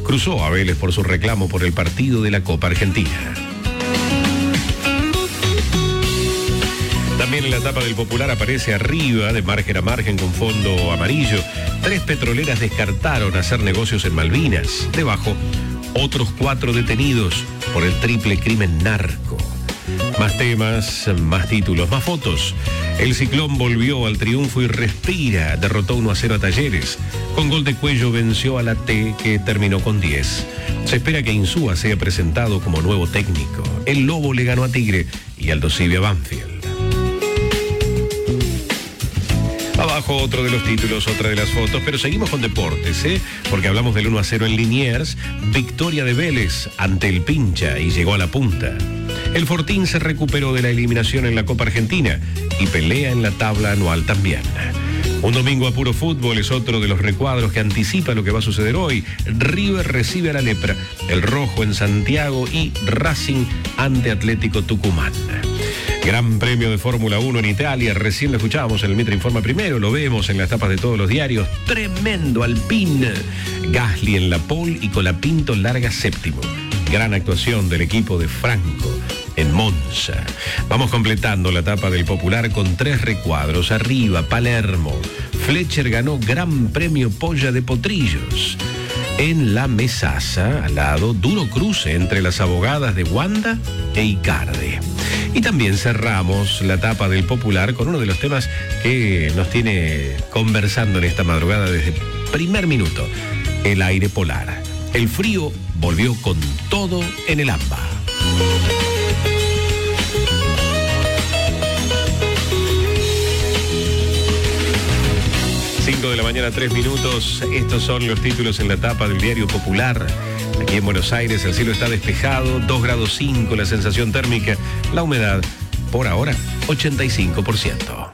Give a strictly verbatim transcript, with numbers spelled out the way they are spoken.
cruzó a Vélez por su reclamo por el partido de la Copa Argentina. También en la tapa del Popular aparece arriba, de margen a margen con fondo amarillo, tres petroleras descartaron hacer negocios en Malvinas. Debajo, otros cuatro detenidos por el triple crimen narco. Más temas, más títulos, más fotos. El Ciclón volvió al triunfo y respira. Derrotó uno a cero a Talleres. Con gol de Cuello venció a la T, que terminó con diez. Se espera que Insúa sea presentado como nuevo técnico. El Lobo le ganó a Tigre y Aldo Civi a Banfield. Abajo otro de los títulos, otra de las fotos, pero seguimos con deportes, ¿eh? Porque hablamos del uno a cero en Liniers, victoria de Vélez ante el Pincha y llegó a la punta. El Fortín se recuperó de la eliminación en la Copa Argentina y pelea en la tabla anual también. Un domingo a puro fútbol es otro de los recuadros que anticipa lo que va a suceder hoy. River recibe a la Lepra, el Rojo en Santiago y Racing ante Atlético Tucumán. Gran premio de Fórmula uno en Italia, recién lo escuchábamos en el Mitre Informa Primero, lo vemos en las tapas de todos los diarios. Tremendo Alpine. Gasly en la pole y Colapinto larga séptimo. Gran actuación del equipo de Franco en Monza. Vamos completando la tapa del Popular con tres recuadros. Arriba, Palermo. Fletcher ganó Gran Premio Polla de Potrillos. En la Mesaza, al lado, duro cruce entre las abogadas de Wanda e Icardi. Y también cerramos la tapa del Popular con uno de los temas que nos tiene conversando en esta madrugada desde primer minuto, el aire polar. El frío volvió con todo en el AMBA. cinco de la mañana, tres minutos. Estos son los títulos en la tapa del diario Popular. Aquí en Buenos Aires el cielo está despejado, dos grados cinco la sensación térmica, la humedad por ahora ochenta y cinco por ciento.